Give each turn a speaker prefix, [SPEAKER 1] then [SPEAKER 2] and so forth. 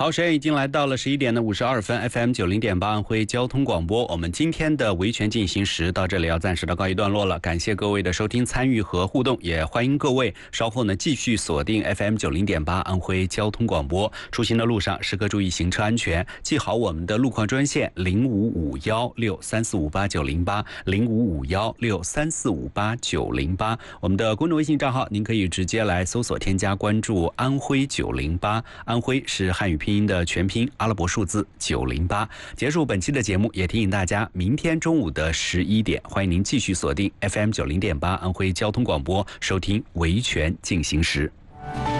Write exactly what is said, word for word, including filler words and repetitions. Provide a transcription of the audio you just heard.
[SPEAKER 1] 好，时间已经来到了十一点的五十二分 ，F M 九零点八安徽交通广播。我们今天的维权进行时到这里要暂时的告一段落了，感谢各位的收听、参与和互动，也欢迎各位稍后呢继续锁定 F M 九零点八安徽交通广播。出行的路上时刻注意行车安全，记好我们的路况专线零五五幺六三四五八九零八零五五幺六三四五八九零八。我们的公众微信账号您可以直接来搜索添加关注安徽九零八，安徽是汉语拼音的全拼阿拉伯数字九零八。结束本期的节目，也提醒大家，明天中午的十一点，欢迎您继续锁定 F M 九零点八安徽交通广播，收听维权进行时。